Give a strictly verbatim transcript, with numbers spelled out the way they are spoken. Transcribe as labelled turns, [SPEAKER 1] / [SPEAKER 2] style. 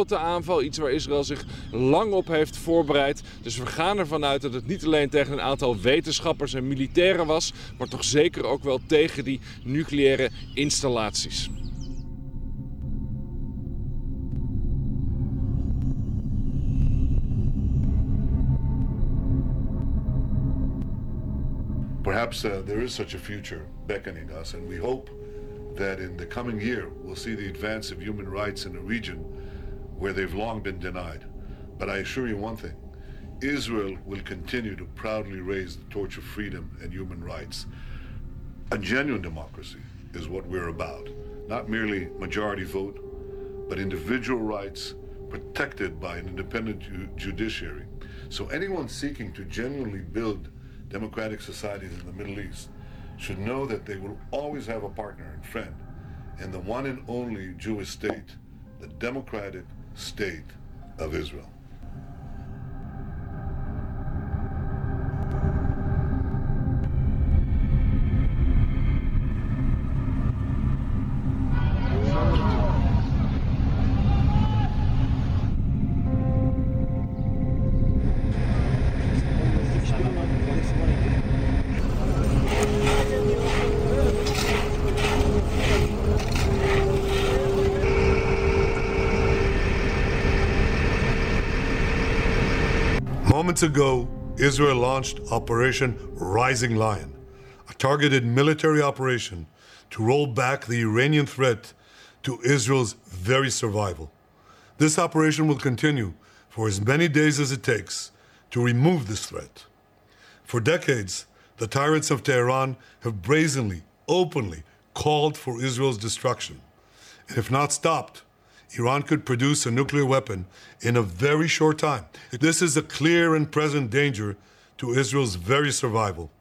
[SPEAKER 1] De aanval, iets waar Israël zich lang op heeft voorbereid. Dus we gaan ervan uit dat het niet alleen tegen een aantal wetenschappers en militairen was, maar toch zeker ook wel tegen die nucleaire installaties.
[SPEAKER 2] Perhaps uh, there is such a future beckoning us, and we hope that in the coming year we'll see the advance of human rights in a region where they've long been denied. But I assure you one thing, Israel will continue to proudly raise the torch of freedom and human rights. A genuine democracy is what we're about. Not merely majority vote, but individual rights protected by an independent ju- judiciary. So anyone seeking to genuinely build democratic societies in the Middle East should know that they will always have a partner and friend in the one and only Jewish state, the democratic state of Israel. Moments ago, Israel launched Operation Rising Lion, a targeted military operation to roll back the Iranian threat to Israel's very survival. This operation will continue for as many days as it takes to remove this threat. For decades, the tyrants of Tehran have brazenly, openly called for Israel's destruction. And if not stopped, Iran could produce a nuclear weapon in a very short time. This is a clear and present danger to Israel's very survival.